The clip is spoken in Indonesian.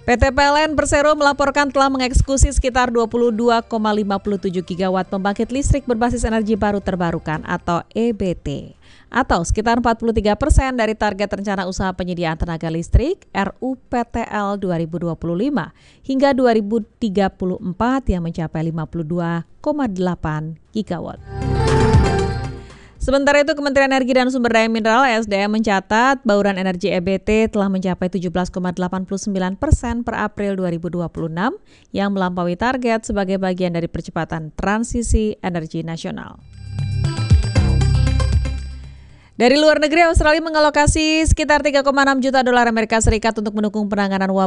PT PLN Persero melaporkan telah mengeksekusi sekitar 22,57 gigawatt pembangkit listrik berbasis energi baru terbarukan atau EBT, atau sekitar 43% dari target rencana usaha penyediaan tenaga listrik RUPTL 2025 hingga 2034 yang mencapai 52,8 gigawatt. Sementara itu, Kementerian Energi dan Sumber Daya Mineral (ESDM) mencatat bauran energi EBT telah mencapai 17,89% per April 2026 yang melampaui target sebagai bagian dari percepatan transisi energi nasional. Dari luar negeri, Australia mengalokasi sekitar 3,6 juta dolar Amerika Serikat untuk mendukung penanganan wabah